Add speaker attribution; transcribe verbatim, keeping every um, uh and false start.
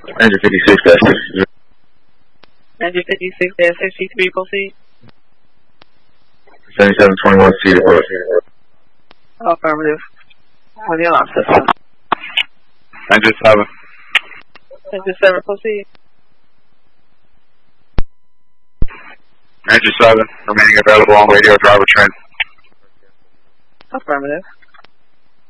Speaker 1: Engine fifty-six dash sixty-three.
Speaker 2: Engine fifty-six dash sixty-three, proceed.
Speaker 1: seventy-seven twenty-one C to approach.
Speaker 2: Affirmative. On the alarm system.
Speaker 1: Engine seven.
Speaker 2: Engine seven, proceed.
Speaker 1: Engine seven, remaining available on radio driver train.
Speaker 2: Affirmative.